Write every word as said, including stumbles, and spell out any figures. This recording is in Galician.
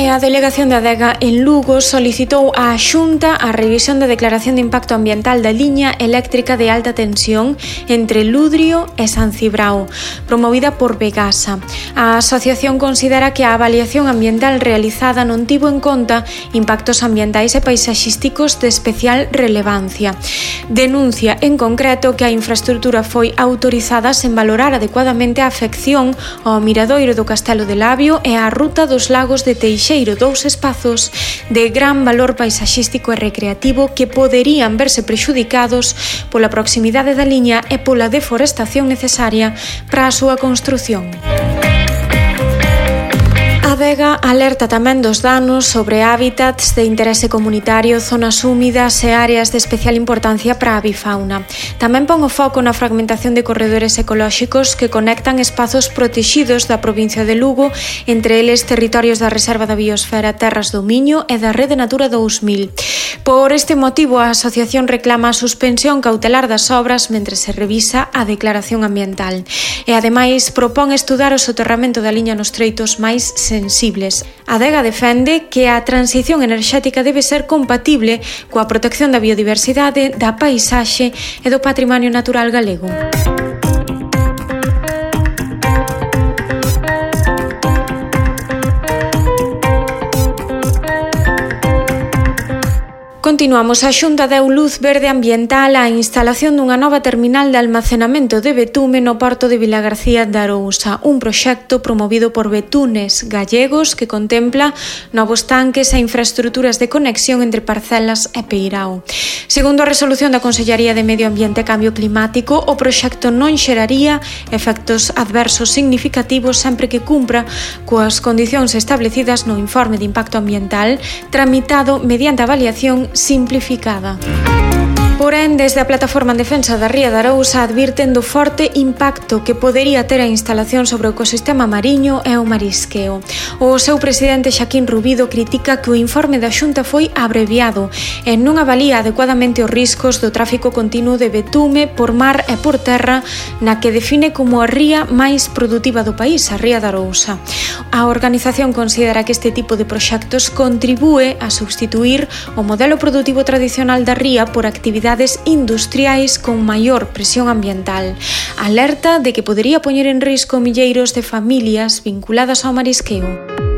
a Delegación de Adega en Lugo solicitou á Xunta a revisión da declaración de impacto ambiental da liña eléctrica de alta tensión entre Ludrio e San Cibrao, promovida por Vegasa. A asociación considera que a avaliación ambiental realizada non tivo en conta impactos ambientais e paisaxísticos de especial relevancia. Denuncia en concreto que a infraestrutura foi autorizada sen valorar adecuadamente a afección ao miradoiro do Castelo de Labio e á ruta dos lagos de Teixeiro, dous espazos de gran valor paisaxístico e recreativo que poderían verse prexudicados pola proximidade da liña e pola deforestación necesaria para a súa construción. Adega alerta tamén dos danos sobre hábitats de interese comunitario, zonas húmidas e áreas de especial importancia para a avifauna. Tamén pon o foco na fragmentación de corredores ecolóxicos que conectan espazos protexidos da provincia de Lugo, entre eles territorios da Reserva da Biosfera Terras do Miño e da Rede Natura dous mil. Por este motivo, a asociación reclama a suspensión cautelar das obras mentre se revisa a declaración ambiental. E, ademais, propón estudar o soterramento da liña nos treitos máis sensibles. A Adega defende que a transición enerxética debe ser compatible coa protección da biodiversidade, da paisaxe e do patrimonio natural galego. Continuamos. A Xunta deu luz verde ambiental á instalación dunha nova terminal de almacenamento de betume no porto de Vilagarcía de Arousa, un proxecto promovido por Betunes Gallegos que contempla novos tanques e infraestruturas de conexión entre Parcelas e Peirao. Segundo a resolución da Consellería de Medio Ambiente e Cambio Climático, o proxecto non xeraría efectos adversos significativos sempre que cumpra coas condicións establecidas no informe de impacto ambiental tramitado mediante avaliación simplificada. Porén, desde a Plataforma en Defensa da Ría de Arousa advirten do forte impacto que podería ter a instalación sobre o ecosistema mariño e o marisqueo. O seu presidente Xaquín Rubido critica que o informe da Xunta foi abreviado e non avalía adecuadamente os riscos do tráfico continuo de betume por mar e por terra na que define como a ría máis produtiva do país, a Ría de Arousa. A organización considera que este tipo de proxectos contribúe a substituir o modelo produtivo tradicional da ría por actividades industriais con maior presión ambiental. Alerta de que podería poñer en risco milleiros de familias vinculadas ao marisqueo.